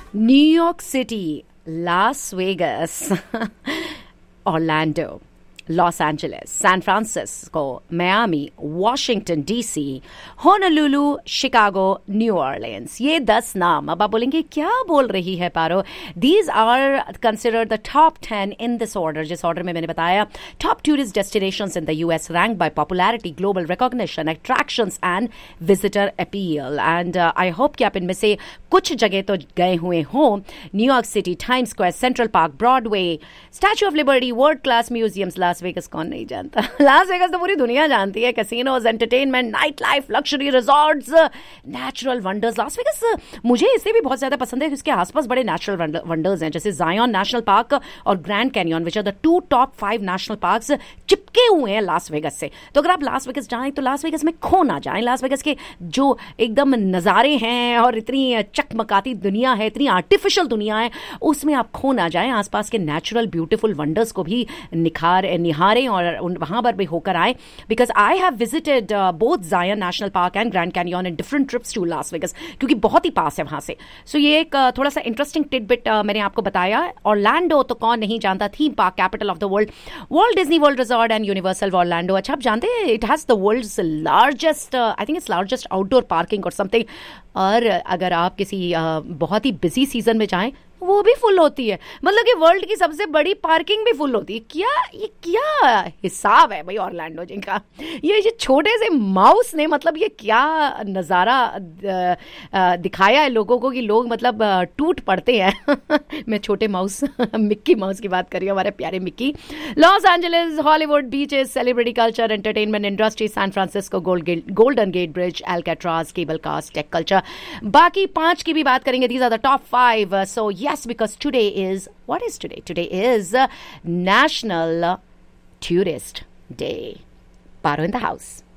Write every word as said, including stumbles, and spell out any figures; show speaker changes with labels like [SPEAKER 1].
[SPEAKER 1] New York city, Las Vegas, Orlando, Los Angeles, San Francisco, Miami, Washington DC, Honolulu, Chicago, new Orleans. ये दस नाम। अब आप बोलेंगे क्या बोल रही है पारो? These are considered the top ten in this order, जिस ऑर्डर में मैंने बताया। Top tourist destinations in the US, rank bye popularity, global recognition, attractions and visitor appeal. And I hope कि आप इनमें से कुछ जगह तो गए हुए हों। New York city, time square, central park, Broadway, statue of liberty, world class museums. Las Vegas कौन नहीं जानता? लास वेगस तो पूरी दुनिया जानती है। Casinos, entertainment, night life, luxury resorts, natural wonders. Las Vegas मुझे इससे भी बहुत ज्यादा पसंद है कि उसके आसपास बड़े नेचुरल वंडर्स हैं, जैसे जायन नेशनल पार्क और grand canyon, which are the two top five national parks चिपके हुए हैं लास वेगस से। तो अगर आप लास वेगस जाएं तो लास वेगस में खो ना जाएं। लास वेगस के जो एकदम नज़ारे हैं और इतनी चकमकाती दुनिया है, इतनी आर्टिफिशियल दुनिया है, उसमें आप खो ना जाएं। आसपास के नेचुरल ब्यूटीफुल वंडर्स को भी निखार निहारें और वहां पर भी होकर आए। Because I have visited both जायन national park and grand canyon in different trips to Las Vegas, क्योंकि बहुत ही पास है वहां से। सो so ये एक uh, थोड़ा सा इंटरेस्टिंग टिडबिट uh, मैंने आपको बताया। ऑरलैंडो तो कौन नहीं जानता, theme park capital of the world, world Disney world resort and universal Orlando. अच्छा, आप जानते हैं it has the world's largest, I think its largest outdoor parking और समथिंग। और अगर आप किसी uh, बहुत ही बिजी सीजन में जाएं, वो भी फुल होती है। मतलब कि वर्ल्ड की सबसे बड़ी पार्किंग भी फुल होती है। क्या ये क्या हिसाब है भाई ऑरलैंडो जी का? ये ये छोटे से माउस ने मतलब ये क्या नज़ारा दिखाया है लोगों को कि लोग मतलब टूट पड़ते हैं। मैं छोटे माउस मिक्की माउस की बात कर रही हूँ, हमारे प्यारे Mickey. Los Angeles, Hollywood, beaches, celebrity culture, entertainment industry, San Francisco, golden gate bridge, एल्काट्राज, cable cast, take culture. बाकी पांच की भी बात करेंगे। These are the top five. So yes, because today is, what is today? Today is uh, National Tourist Day. Paro in the house.